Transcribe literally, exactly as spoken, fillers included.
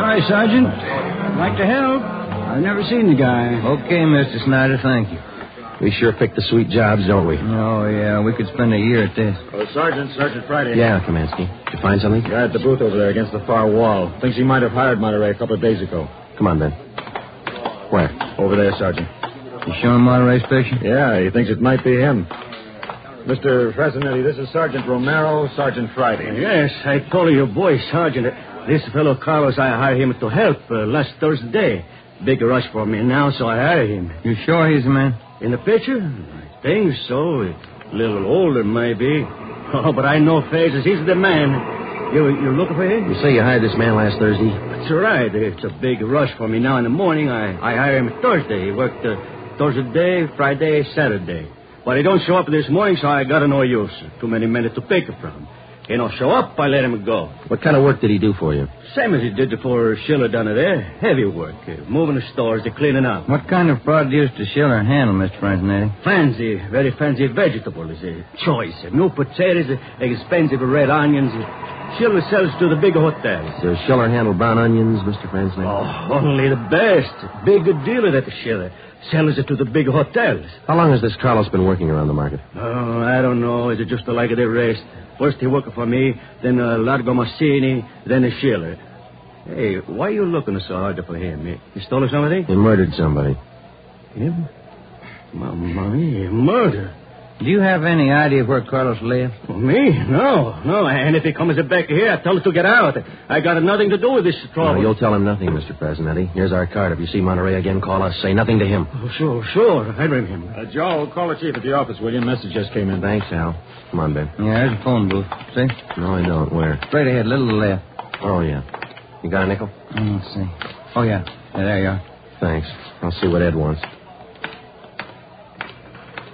Hi, Sergeant. I'd like to help. I've never seen the guy. Okay, Mister Snyder, thank you. We sure pick the sweet jobs, don't we? Oh, yeah, we could spend a year at this. Oh, Sergeant, Sergeant Friday. Yeah, Kamansky. Did you find something? Guy at the booth over there against the far wall. Thinks he might have hired Monterey a couple of days ago. Come on, Ben. Where? Over there, Sergeant. You showing Monterey's picture? Yeah, he thinks it might be him. Mister Fresnetti, this is Sergeant Romero, Sergeant Friday. Yes, I told your boy, Sergeant. This fellow Carlos, I hired him to help uh, last Thursday. Big rush for me now, so I hired him. You sure he's the man? In the picture? I think so. A little older, maybe. Oh, but I know faces. He's the man. You you looking for him? You say you hired this man last Thursday? That's right. It's a big rush for me now in the morning. I, I hired him Thursday. He worked uh, Thursday, Friday, Saturday. But he don't show up this morning, so I got no use. Too many men to pick from. He don't show up, I let him go. What kind of work did he do for you? Same as he did for Schiller down there. Heavy work. Uh, moving the stores, the cleaning up. What kind of produce does Schiller handle, Mister Franzonetti? Fancy, very fancy vegetables. Uh, choice. Uh, new potatoes, uh, expensive red onions. Uh, Schiller sells to the big hotels. Does Schiller handle brown onions, Mister Franzonetti? Oh, only the best. Big dealer at the Schiller. Sells it to the big hotels. How long has this Carlos been working around the market? Oh, I don't know. Is it just like the rest? First he worked for me, then uh, Largo Massini, then a Schiller. Hey, why are you looking so hard for him? He stole something? He murdered somebody. Him? Mamma mia, murder. Do you have any idea where Carlos lives? Well, me? No, no. And if he comes back here, I tell him to get out. I got nothing to do with this trouble. No, you'll tell him nothing, Mister Fresnetti. Here's our card. If you see Monterey again, call us. Say nothing to him. Oh, sure, sure. I remember. Uh, Joe, call the chief at the office, will you? Message just came in. Thanks, Al. Come on, Ben. Yeah, there's a phone booth. See? No, I don't. Where? Straight ahead, little left. Oh, yeah. You got a nickel? Mm, let's see. Oh, yeah. Yeah, there you are. Thanks. I'll see what Ed wants.